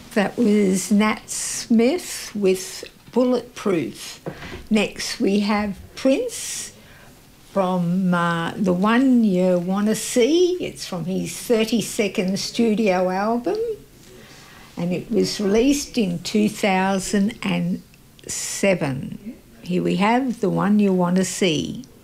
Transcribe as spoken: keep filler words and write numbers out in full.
That was Nat Smith with Bulletproof. Next we have Prince from uh, The One You Wanna See. It's from his thirty-second studio album, and it was released in two thousand seven. Here we have The One You Wanna See.